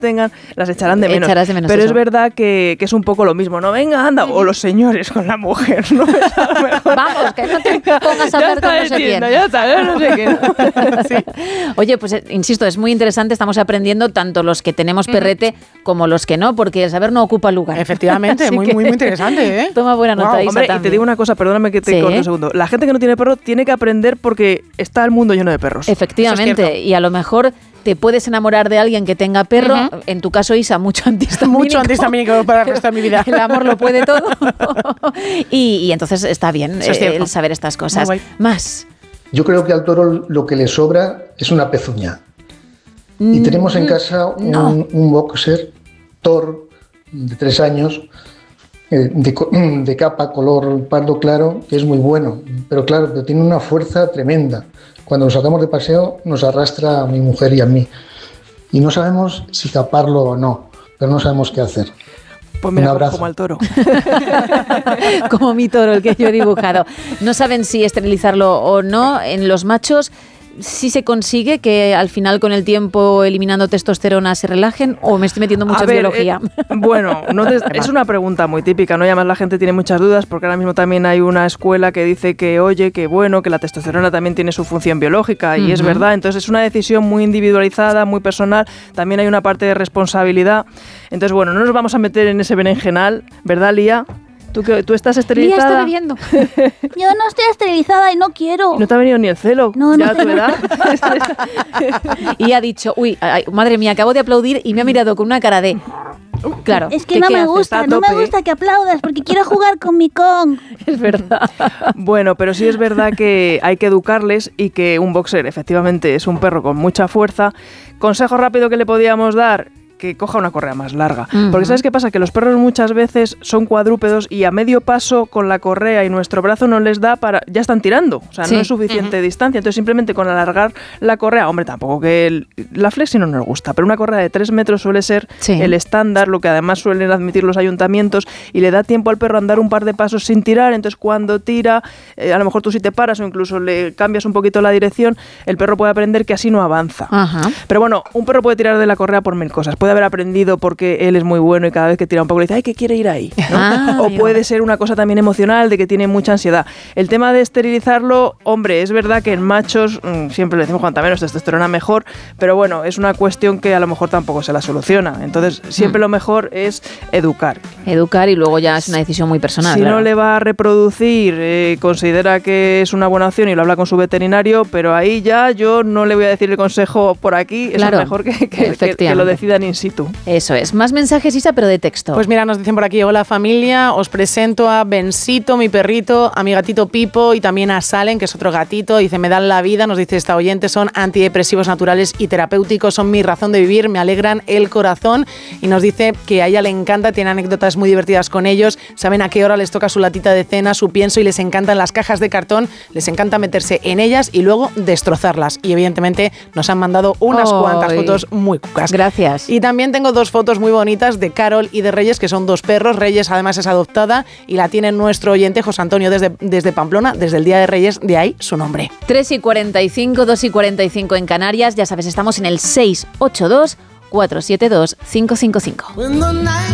tengan, las echarán de menos. Echarás de menos pero eso. es verdad que es un poco lo mismo, ¿no? Venga, anda, o los señores con la mujer, ¿no? A lo mejor. Vamos, que no te pongas a hablar con no sé quién. Ya está, yo no sé quién. Sí. Oye, pues insisto, es muy interesante, estamos aprendiendo tanto los que tenemos perrete como los que no, porque el saber no ocupa lugar. Efectivamente, Así muy, que muy, muy interesante, ¿eh? Toma buena nota, Isa, Hombre, y te también. digo una cosa, perdóname que te Sí. corte un segundo. La gente que no tiene perro tiene que aprender porque está el mundo lleno de perros. Efectivamente, Eso es y a lo mejor te puedes enamorar de alguien que tenga perro. En tu caso, Isa, mucho antihistamínico. Mucho antihistamínico para el resto de mi vida. El amor lo puede todo. y entonces está bien Eso es cierto. el saber estas cosas. Muy guay. Más. Yo creo que al toro lo que le sobra es una pezuña. Y tenemos en casa un boxer Thor de 3 años, de capa color pardo claro, que es muy bueno. Pero claro, que tiene una fuerza tremenda. Cuando lo sacamos de paseo nos arrastra a mi mujer y a mí. Y no sabemos si caparlo o no, pero no sabemos qué hacer. Pues mira, Un abrazo. como al toro. Como mi toro, el que yo he dibujado. No saben si esterilizarlo o no. En los machos sí se consigue que al final con el tiempo eliminando testosterona se relajen, o me estoy metiendo mucho A en ver, biología. Bueno, es una pregunta muy típica, ¿no? Y además la gente tiene muchas dudas porque ahora mismo también hay una escuela que dice que, oye, que bueno, que la testosterona también tiene su función biológica y es verdad. Entonces es una decisión muy individualizada, muy personal. También hay una parte de responsabilidad. Entonces, bueno, no nos vamos a meter en ese berenjenal, ¿verdad, Lía? ¿Tú estás Lía esterilizada? está bebiendo. Yo no estoy esterilizada y no quiero. ¿No te ha venido ni el celo? No, ¿Ya no. a tu edad? Y ha dicho, uy, ay, madre mía, acabo de aplaudir y me ha mirado con una cara de... Claro. Es que no ¿qué me haces? gusta, Está a no me tope. gusta que aplaudas porque quiero jugar con mi Kong. Es verdad. Bueno, pero sí es verdad que hay que educarles y que un boxer efectivamente es un perro con mucha fuerza. Consejo rápido que le podíamos dar: que coja una correa más larga. Porque ¿sabes qué pasa? Que los perros muchas veces son cuadrúpedos y a medio paso con la correa y nuestro brazo no les da para... Ya están tirando, o sea, Sí. no es suficiente distancia. Entonces simplemente con alargar la correa, hombre, tampoco que la flexi no nos gusta, pero una correa de 3 metros suele ser Sí. el estándar, lo que además suelen admitir los ayuntamientos, y le da tiempo al perro a andar un par de pasos sin tirar. Entonces cuando tira, a lo mejor tú si te paras o incluso le cambias un poquito la dirección, el perro puede aprender que así no avanza. Ajá. Pero bueno, un perro puede tirar de la correa por 1000 cosas. Puede haber aprendido porque él es muy bueno y cada vez que tira un poco le dice, ay, que quiere ir ahí, ¿no? Ah, O amigo. puede ser una cosa también emocional, de que tiene mucha ansiedad. El tema de esterilizarlo, hombre, es verdad que en machos, siempre le decimos cuanta menos testosterona mejor, pero bueno, es una cuestión que a lo mejor tampoco se la soluciona. Entonces, siempre lo mejor es educar. Educar, y luego ya es una decisión muy personal. Si claro. no le va a reproducir, considera que es una buena opción y lo habla con su veterinario, pero ahí ya yo no le voy a decir el consejo por aquí, Claro, es mejor que lo efectivamente. decidan in situ. Eso es. Más mensajes, Isa, pero de texto. Pues mira, nos dicen por aquí: hola familia, os presento a Bensito, mi perrito, a mi gatito Pipo y también a Salen, que es otro gatito. Dice, me dan la vida, nos dice esta oyente, son antidepresivos naturales y terapéuticos, son mi razón de vivir, me alegran el corazón. Y nos dice que a ella le encanta, tiene anécdotas muy divertidas con ellos, saben a qué hora les toca su latita de cena, su pienso, y les encantan las cajas de cartón, les encanta meterse en ellas y luego destrozarlas. Y evidentemente nos han mandado unas cuantas Ay. fotos muy cucas. Gracias. Y también tengo 2 fotos muy bonitas de Carol y de Reyes, que son 2 perros. Reyes además es adoptada y la tiene nuestro oyente José Antonio desde Pamplona, desde el Día de Reyes, de ahí su nombre. 3:45, 2:45 en Canarias. Ya sabes, estamos en el 682 472 555.